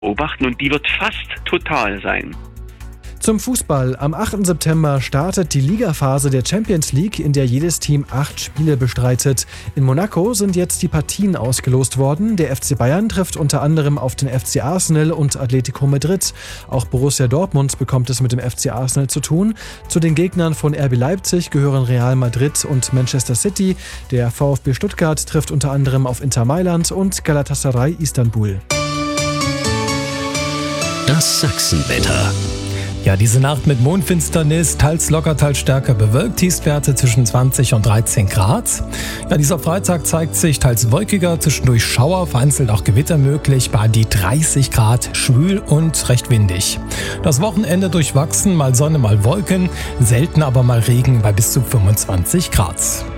beobachten und die wird fast total sein. Zum Fußball. Am 8. September startet die Ligaphase der Champions League, in der jedes Team 8 Spiele bestreitet. In Monaco sind jetzt die Partien ausgelost worden. Der FC Bayern trifft unter anderem auf den FC Arsenal und Atletico Madrid. Auch Borussia Dortmund bekommt es mit dem FC Arsenal zu tun. Zu den Gegnern von RB Leipzig gehören Real Madrid und Manchester City. Der VfB Stuttgart trifft unter anderem auf Inter Mailand und Galatasaray Istanbul. Das Sachsenwetter. Ja, diese Nacht mit Mondfinsternis, teils locker, teils stärker bewölkt, Tiefstwerte zwischen 20 und 13 Grad. Ja, dieser Freitag zeigt sich teils wolkiger, zwischendurch Schauer, vereinzelt auch Gewitter möglich, bei die 30 Grad, schwül und recht windig. Das Wochenende durchwachsen, mal Sonne, mal Wolken, selten aber mal Regen bei bis zu 25 Grad.